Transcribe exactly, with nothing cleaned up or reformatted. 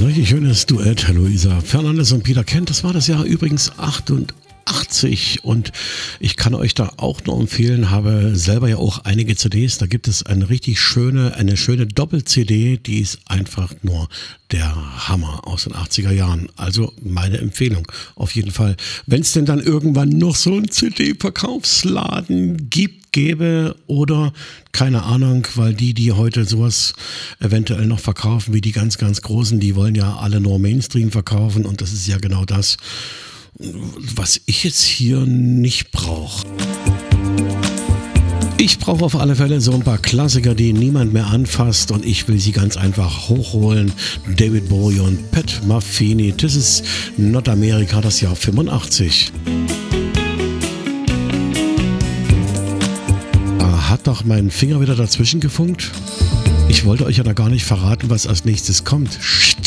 richtig schönes Duett, Luisa Fernandes und Peter Kent. Das war das Jahr übrigens achtundachtzig und ich kann euch da auch nur empfehlen, habe selber ja auch einige C Ds. Da gibt es eine richtig schöne, eine schöne Doppel-C D, die ist einfach nur der Hammer aus den achtziger Jahren. Also meine Empfehlung auf jeden Fall. Wenn es denn dann irgendwann noch so einen C D-Verkaufsladen gibt, gäbe oder keine Ahnung, weil die, die heute sowas eventuell noch verkaufen, wie die ganz, ganz Großen, die wollen ja alle nur Mainstream verkaufen und das ist ja genau das, was ich jetzt hier nicht brauche. Ich brauche auf alle Fälle so ein paar Klassiker, die niemand mehr anfasst und ich will sie ganz einfach hochholen. David Bowie und Pat Metheny, das ist Nordamerika, das Jahr fünfundachtzig. Hat doch mein Finger wieder dazwischen gefunkt? Ich wollte euch ja da gar nicht verraten, was als nächstes kommt. Psst.